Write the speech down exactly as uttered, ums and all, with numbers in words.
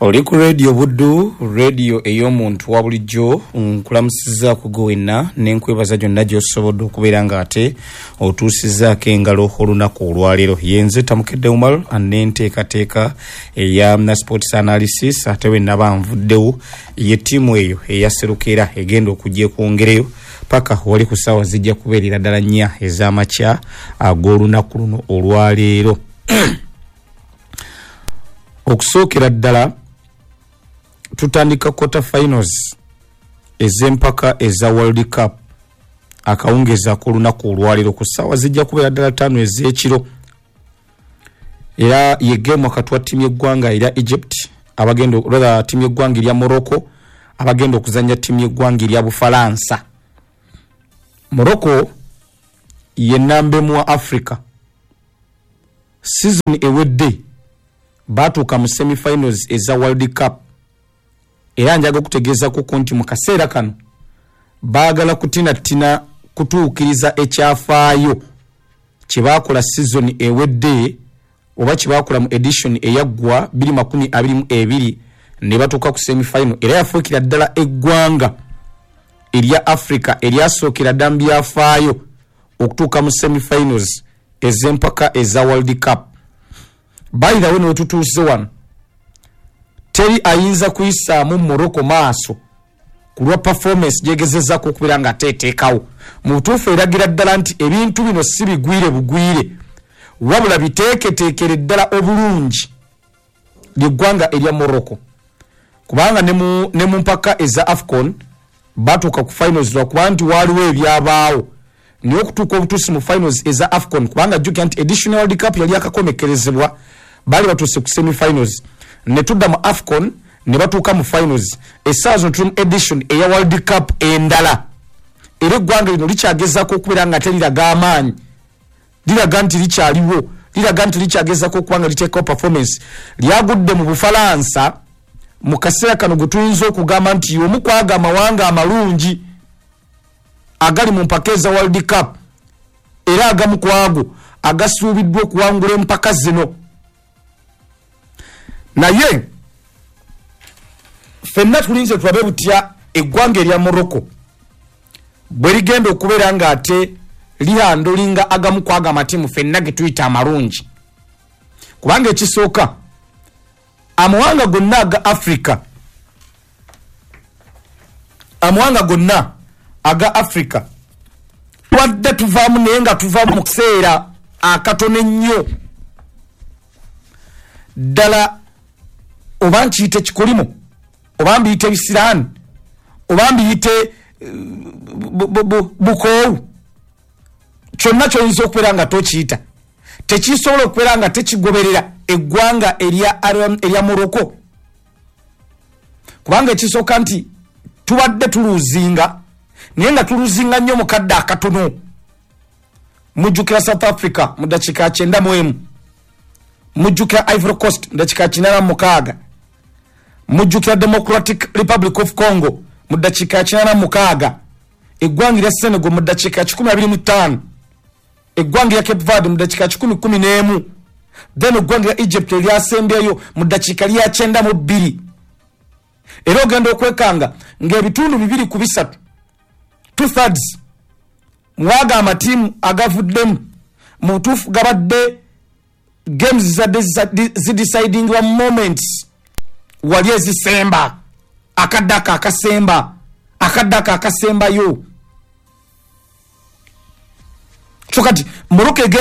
Oli ku radio Buddu, radio ey'omuntu wa bulijjo, nkulamusiza kugowenna n'enkwebaza gyonna gy'osobodde okubeera ng'ate otuusizzaako engalo olunaku olwaleero. Yenze Tamukedde Umar anenteekateeka eya sports analysis ate we naba nvuddewo ye ttiimu eyo eyaserukira egenda okujja ekwongereyo paka wali ku ssaawa zijja kubeerera ddala nnya ez'amakya ag'olunaku luno olwaleero. Okusookera ddala tutandika quarter finals ez'empaka eza World Cup akawungeza ku lunaku olwaleero ku ssaawa zijja kubeera ddala ttaano ez'ekiro. Era ye game wakati wa ttiimu y'eggwanga erya Egypt abagenda rather ttiimu y'eggwanga erya Morocco abagenda okuzannya ttiimu y'eggwanga erya Bufalansa. Morocco ye nambe mu Africa season ewedde batuuka mu semi-finals eza World Cup. Era njaga kutegeeza ku konti mu kaseera kano baagala kutinattina kutuukiriza ekyafaayo kye baakola season ewedde oba kye baakola mu edition eyaggwa bbiri makumi abiri mu ebiri ne batuuka ku semi-final. Era yafuukira ddala eggwanga erya Africa eryasookera ddala mu byafaayo okutuuka mu semi-finals ez'empaka eza World Cup. Bayirawo ne wetutuuze wano teri ayinza kuyisaamu Morocco maaso ku lwa performance gyegezezzaako okubeera nga ateeteekawo. Mu butuufu eragira ddala nti ebintu bino si bigwire bugwire wabula biteeketeekere ddala obulungi ly'eggwanga erya Morocco, kubanga ne mu ne mu mpaka eza AFCON batuuka ku finals lwakuba nti waaliwo ebyabaawo naye okutuuka obutuusi mu finals eza AFCON kubanga jjukira nti edition World Cup yali akakomekerezebwa baali batuuse ku semi-finals ne tudda mu AFCON ne batuuka mu finals. Essaawa zino tuli mu edition eya World Cup endala era eggwanga lino likyagezaako okubeera nga teriraga amaanyi, liraga nti likyaliwo, liraga nti likyagezaako okuba nga liteekawo performance. Lyagudde mu Bufalansa mu kaseera kano gwe tuyinza okugamba nti y'omu ku ago amawanga amalungi agali mu mpaka eza World Cup era agamu ku ago agasuubiddwa okuwangula empaka zino. Naye ffenna tulinze tulabe butya eggwanga erya Morocco bwe ligenda okubeera ng'ate lihandolinga agamu ku ago amatiimu ffenna ge tuyita amalungi. Kubanga ekisooka amawanga gonna aga Africa amawanga gonna aga Africa twadde tuvaamu naye nga tuvaamu mu kiseera akatono ennyo ddala, oba nkiyite kikolimu oba mbiyite bisiraani oba mbiyite bukoowu, kyonna kyoyinza okubeera nga tokiyita tekisobola okubeera nga tekigoberera eggwanga erya erya Morocco. Kubanga ekisooka nti tubadde tuluuzinga naye nga tuluuzinga nnyo mu kadde akatono. Mujjukira South Africa mu ddakiika kyenda mu emu, mujjukira Ivory Coast mu ddakiika kinana mu mukaaga, mujjukira Democratic Republic of Congo mu ddakiika kinana mu mukaaga, eggwanga erya Senegal mu ddakiika kikumi abiri mu ttaano, eggwanga erya Cape Verde mu ddakiika kikumi kumi n'emu, then eggwanga erya Egypt eryasembyeyo mu ddakiika lya kyenda mu bbiri. Era ogenda okwekanga ng'ebitundu bibiri ku bisatu two thirds mwaga amatiimu agavuddemu mu butuufu gabadde games zidecidingwa moments wali ezisemba akaddaka akasemba akaddaka akasembayo. So kati Morocco